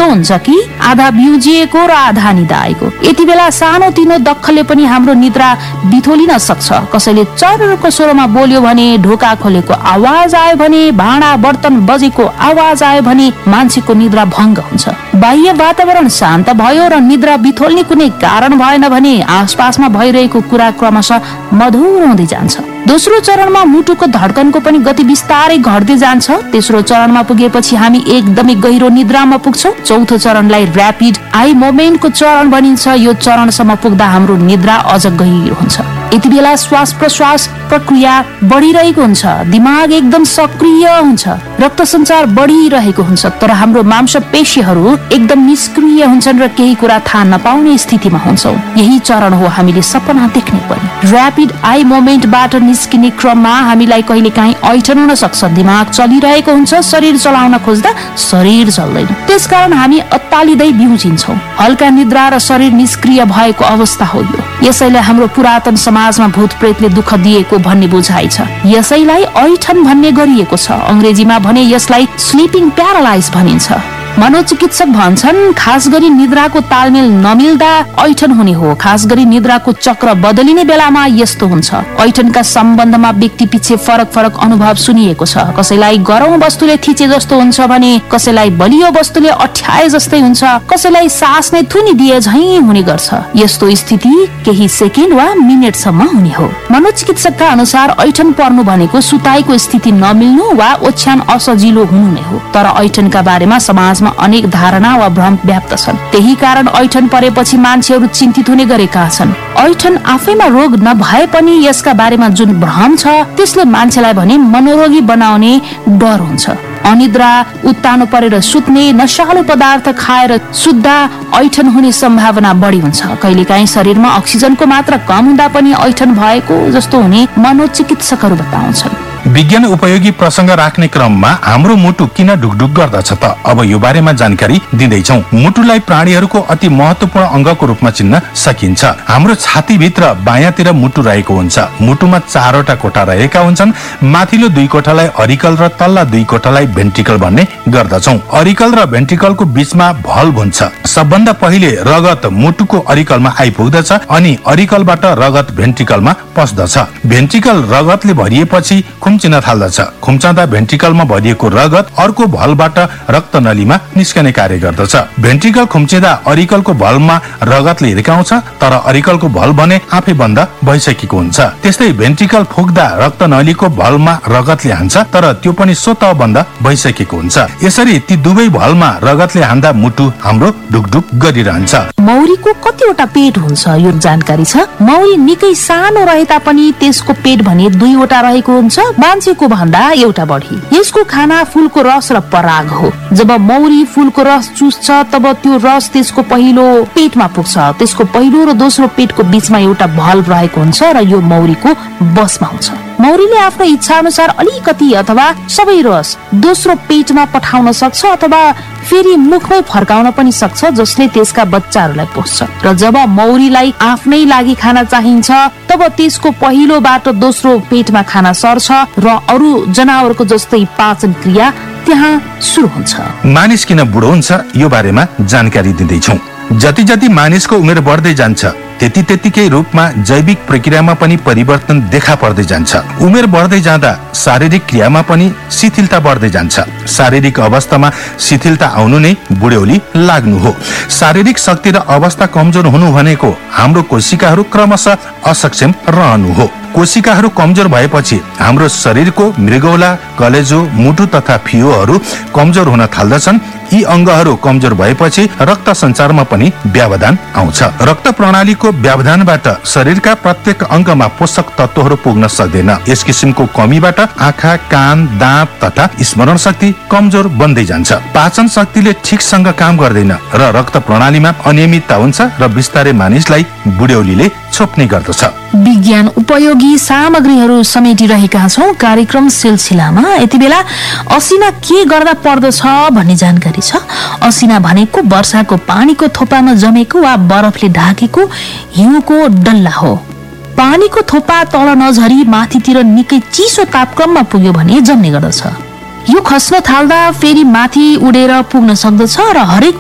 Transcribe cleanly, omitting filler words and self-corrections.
यस्तो हुन्छ कि आधा बिउजिएको र आधा निदाएको। यति बेला सानोतिनो दखलले पनि हाम्रो निद्रा बिथोलिन सक्छ। कसैले चरको स्वरमा बोल्यो भने, ढोका खोलेको आवाज आयो भने, भाँडा बर्तन बजेको आवाज आयो भने मान्छेको निद्रा भङ्ग हुन्छ। बाह्य वातावरण शान्त भयो र निद्रा बिथोल्ने कुनै कारण भएन भने आसपासमा भइरहेको कुरा क्रमशः मधुर हुँदै जान्छ। दोस्रो चरणमा मुटुको धड्कनको पनि गति बिस्तारै घट्दै जान्छ। तेस्रो चरणमा पुगेपछि हामी एकदमै गहिरो निद्रामा पुग्छौँ। चौथो चरणलाई र्यापिड आई मोमेन्टको चरण भनिन्छ। यो चरणसम्म पुग्दा हाम्रो निद्रा अझ गहिरो हुन्छ। यति बेला श्वास प्रश्वास प्रक्रिया बढिरहेको हुन्छ, दिमाग एकदम सक्रिय हुन्छ, रक्त सञ्चार बढिरहेको हुन्छ, तर हाम्रो मांसपेशीहरू एकदम निष्क्रिय हुन्छन् र केही कुरा थाहा नपाउने स्थितिमा हुन्छौँ। यही चरण हो हामीले सपना देख्ने पनि। र्यापिड आई मोमेन्टबाट निस्किने क्रममा हामीलाई कहिलेकाहीँ ऐठन हुन सक्छ। दिमाग चलिरहेको हुन्छ, शरीर चलाउन खोज्दा शरीर चल्दैन, त्यसकारण हामी अत्तालिँदै बिउजिन्छौँ। हल्का निद्रा र शरीर निष्क्रिय भएको अवस्था हो यो। यसैले हाम्रो पुरातन समाजमा भूत प्रेतले दुःख दिएको भन्ने बुझाइ छ। यसैलाई ऐठन भन्ने गरिएको छ। अंग्रेजीमा भने यसलाई स्लिपिङ प्यारालाइज भनिन्छ। मनोचिकित्सक भन्छन् खास गरी निद्राको तालमेल नमिल्दा ऐठन हुने हो। खास गरी निद्राको चक्र बदलिने बेलामा यस्तो हुन्छ। ऐठनका सम्बन्धमा व्यक्ति पछि फरक फरक अनुभव सुनिएको छ। कसैलाई गरौं वस्तुले थिचे जस्तो हुन्छ भने कसैलाई बलियो वस्तुले अठ्याए जस्तै हुन्छ, कसैलाई सास नै थुनी दिए झै हुने गर्छ। यस्तो स्थिति केही सेकेन्ड वा मिनेटसम्म हुने हो। मनोचिकित्सकका अनुसार ऐठन पर्नु भनेको सुताइको स्थिति नमिल्नु वा ओछ्यान असजिलो हुनु नै हो। तर ऐठनका बारेमा समाज अनेक धारणा वा भ्रम व्याप्त छन्। त्यही कारण ऐठन परेपछि मान्छेहरू चिन्तित हुने गरेका छन्। ऐठन आफैमा रोग नभए पनि यसका बारेमा जुन भ्रम छ त्यसले मान्छेलाई भने मनोरोगी बनाउने डर हुन्छ। अनिद्रा, उत्तानो परेर सुत्ने, नशालु पदार्थ खाएर सुत्दा ऐठन हुने सम्भावना बढी हुन्छ। कहिलेकाहीँ शरीरमा अक्सिजनको मात्रा कम हुँदा पनि ऐठन भएको जस्तो हुने मनोचिकित्सकहरू बताउँछन्। विज्ञान उपयोगी प्रसंग राख्ने क्रममा हाम्रो मुटु किन ढुकढुक गर्दछ त? अब यो बारेमा जानकारी दिँदैछौँ। मुटुलाई प्राणीहरूको अति महत्वपूर्ण अंगको रूपमा चिन्न सकिन्छ। हाम्रो छातीभित्र बायाँतिर मुटु रहेको हुन्छ। मुटुमा 4वटा कोठा रहेका हुन्छन्। माथिल्लो 2 कोठालाई अरिकल र तल्ला 2 कोठालाई भेन्ट्रिकल भन्ने गर्दछौँ। अरिकल र भेन्ट्रिकलको बीचमा भल्भ हुन्छ। सबभन्दा पहिले रगत मुटुको अरिकलमा आइपुग्दछ अनि अरिकलबाट रगत भेन्ट्रिकलमा पस्दछ। भेन्ट्रिकल रगतले भरिएपछि खुम्चिन थाल्दछ। खुम्चाउँदा भेन्ट्रिकलमा भरिएको रगत अर्को भल्भबाट रक्त नलीमा निस्कने कार्य गर्दछ। भेन्ट्रिकल खुम्चिँदा अरिकलको भल्भमा रगतले हिर्काउँछ, तर अरिकलको भल्भ भने आफै बन्द भइसकेको हुन्छ। त्यस्तै भेन्ट्रिकल फुक्दा रक्त नलीको भल्भमा रगतले हान्छ, तर त्यो पनि स्वतः बन्द भइसकेको हुन्छ। यसरी ती दुवै भल्भमा रगतले हान्दा मुटु हाम्रो ढुकढुक गरिरहन्छ। मौरीको कतिवटा पेट हुन्छ यो जानकारी छ? मौरी निकै सानो रहे तापनि त्यसको पेट भने 2वटा रहेको हुन्छ, मान्छेको भन्दा एउटा बढी। यसको खाना फूलको रस र पराग हो। जब मौरी फूलको रस चुस्छ तब त्यो रस त्यसको पहिलो पेटमा पुग्छ। त्यसको पहिलो र दोस्रो पेटको बीचमा एउटा भल्भ रहेको हुन्छ र यो मौरीको बसमा हुन्छ। मौरीले आफ्नो इच्छा अनुसार अलिकति अथवा सबै रस दोस्रो पेटमा पठाउन सक्छ अथवा फेरि मुखमै फर्काउन पनि सक्छ, जसले त्यसका बच्चाहरूलाई पोस्छ। र जब मौरीलाई आफ्नै लागि खाना चाहिन्छ तब त्यसको पहिलोबाट दोस्रो पेटमा खाना सर्छ र अरू जनावरको जस्तै पाचन क्रिया त्यहाँ सुरु हुन्छ। मानिस किन बुढो हुन्छ यो बारेमा जानकारी दिँदैछौँ। जति जति मानिसको उमेर बढ्दै जान्छ त्यति त्यतिकै रूपमा जैविक प्रक्रियामा पनि परिवर्तन देखा पर्दै जान्छ। उमेर बढ्दै जाँदा शारीरिक क्रियामा पनि शिथिलता बढ्दै जान्छ। शारीरिक अवस्थामा शिथिलता आउनु नै बुढ्यौली लाग्नु हो। शारीरिक शक्ति र अवस्था कमजोर हुनु भनेको हाम्रो कोशिकाहरू क्रमशः असक्षम रहनु हो। कोशिकाहरू कमजोर भएपछि हाम्रो शरीरको मृगौला, कलेजो, मुटु तथा फियोहरू कमजोर हुन थाल्दछन्। यी अंगहरू कमजोर भएपछि रक्त सञ्चारमा पनि व्यवधान आउँछ। रक्त प्रणालीको व्यवधानबाट शरीरका प्रत्येक अंगमा पोषक तत्वहरू पुग्न सक्दैन। यस किसिमको कमीबाट आँखा, कान, दाँत तथा स्मरण शक्ति कमजोर बन्दै जान्छ। पाचन शक्तिले ठिकसँग काम गर्दैन र रक्त प्रणालीमा अनियमितता हुन्छ र बिस्तारै मानिसलाई बुढ्यौलीले छोप्ने गर्दछ। विज्ञान उपयोगी सामग्रीहरू समेटिरहेका छौं कार्यक्रम सिलसिलामा। यति बेला असिना के गर्दा पर्दछ भन्ने जानकारी छ। असिना भनेको वर्षाको पानीको थोपामा जमेको वा बरफले ढाकेको हिउँको डल्ला हो। पानीको थोपा तल नझरी माथितिर निकै चिसो तापक्रममा पुग्यो भने जम्ने गर्दछ। यो खस्न थाल्दा फेरि माथि उडेर पुग्न सक्दछ र हरेक